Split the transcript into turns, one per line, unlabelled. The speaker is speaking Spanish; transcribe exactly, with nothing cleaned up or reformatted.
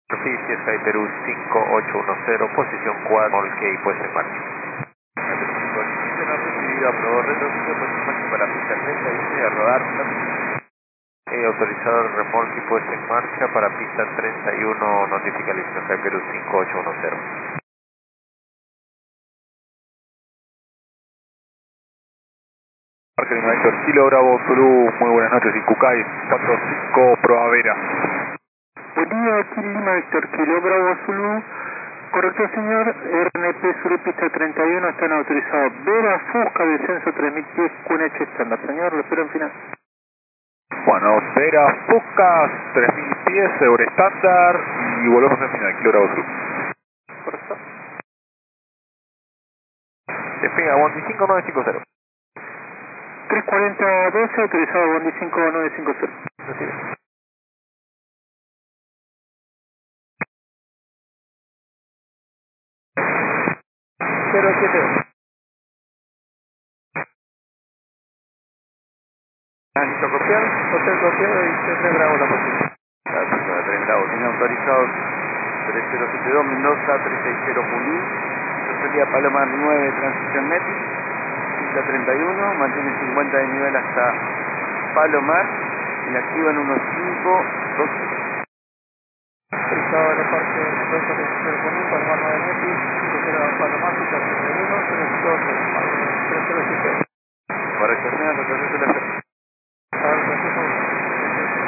Superficie Sky Perú cinco ocho uno cero, posición cuatro, Molkey, puesta en marcha.
Información no recibida, aprobó retroceder, puesta en marcha para pista treinta y uno y a rodar.
He autorizado el remolque puesta en marcha para pista treinta y uno, notifica el Sky Perú cinco ocho uno cero.
Parque Lima Héctor, Kilo Bravo Zulu, muy buenas noches, Icucay, cuatro cinco Proavera.
Buen día, aquí Lima Héctor, Kilo Bravo Zulu. Correcto, señor. R N P Sur pista treinta y uno están autorizados. Vera Fusca, descenso tres mil pies, Q N H estándar. Señor, lo espero en final.
Bueno, Vera Fusca, tres mil pies, Euro estándar y volvemos al final, Kilo Bravo Zulu.
Correcto.
Despega Bondi cinco nueve cinco cero.
tres cuarenta doce, autorizado Bondi cinco nueve cinco cero.
Recibe.
cero siete.
Listo, copiar, hotel copiado y tres Bravo la posición. Gracias, tres Bravo, tiene autorizados tres cero siete dos Mendoza, tres seis cero Junín, salida Palomar nueve, transición Metis, pista treinta y uno, mantiene cincuenta de nivel hasta Palomar, y la activan unos cinco, dos.
Autorizado de la parte de Mendoza, tres cero Junín, Palomar nueve Metis, cinco cero Palomar, pista treinta y uno, cero dos tres.